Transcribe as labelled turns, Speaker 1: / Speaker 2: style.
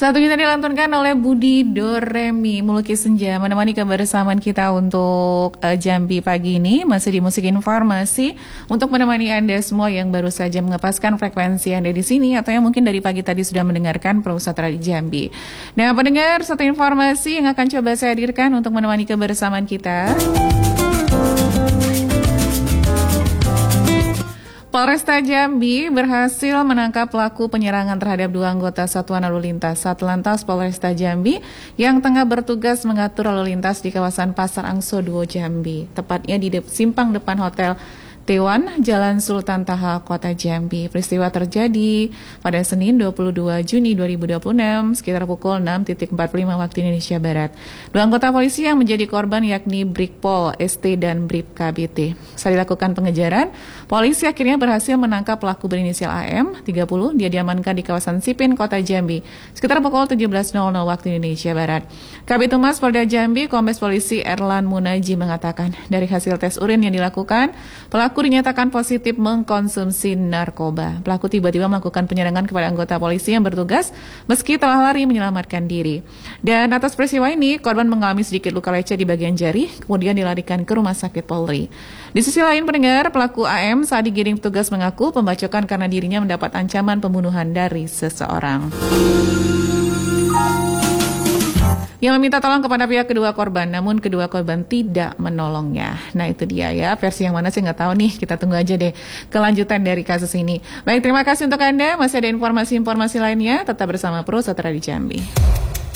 Speaker 1: Satu kita dilantunkan oleh Budi Doremi, Melukis Senja, menemani kebersamaan kita untuk Jambi pagi ini, masih di Musik Informasi, untuk menemani Anda semua yang baru saja mengepaskan frekuensi Anda di sini, atau yang mungkin dari pagi tadi sudah mendengarkan Pusat Radio Jambi. Nah, pendengar, satu informasi yang akan coba saya hadirkan untuk menemani kebersamaan kita. Polresta Jambi berhasil menangkap pelaku penyerangan terhadap 2 anggota Satuan Lalu Lintas Satlantas Polresta Jambi yang tengah bertugas mengatur lalu lintas di kawasan Pasar Angso 2 Jambi, tepatnya di simpang depan Hotel Tewan, Jalan Sultan Taha, Kota Jambi. Peristiwa terjadi pada Senin 22 Juni 2026 sekitar pukul 6.45 waktu Indonesia Barat. 2 anggota polisi yang menjadi korban yakni Brigpol ST dan Bribka BT. Saat dilakukan pengejaran, polisi akhirnya berhasil menangkap pelaku berinisial AM 30. Dia diamankan di kawasan Sipin, Kota Jambi sekitar pukul 17.00 waktu Indonesia Barat. Kabid Humas Polda Jambi, Kombes Polisi Erlan Munaji mengatakan, dari hasil tes urin yang dilakukan, pelaku dinyatakan positif mengkonsumsi narkoba. Pelaku tiba-tiba melakukan penyerangan kepada anggota polisi yang bertugas meski telah lari menyelamatkan diri. Dan atas peristiwa ini, korban mengalami sedikit luka lecet di bagian jari, kemudian dilarikan ke rumah sakit Polri. Di sisi lain, pendengar, pelaku AM saat digiring petugas mengaku pembacokan karena dirinya mendapat ancaman pembunuhan dari seseorang yang meminta tolong kepada pihak kedua korban, namun kedua korban tidak menolongnya. Nah, itu dia ya, versi yang mana saya nggak tahu nih, kita tunggu aja deh kelanjutan dari kasus ini. Baik, terima kasih untuk Anda, masih ada informasi-informasi lainnya, tetap bersama Pusat Radio Jambi.